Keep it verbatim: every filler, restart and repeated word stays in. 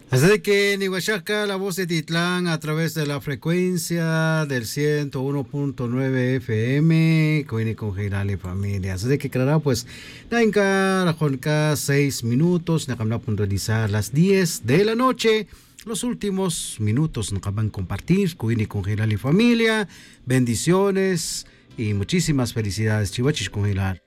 Así que en Iguachaca, la voz de Titlán a través de la frecuencia del ciento uno punto nueve F M, Coine con Girale Familia. Así que claro, pues, Nainka, la Jonca, seis minutos, Nakamna puntualizar las diez de la noche. Los últimos minutos nos acaban de compartir, Coine con Girale Familia. Bendiciones y muchísimas felicidades, Chihuachis con Gilar.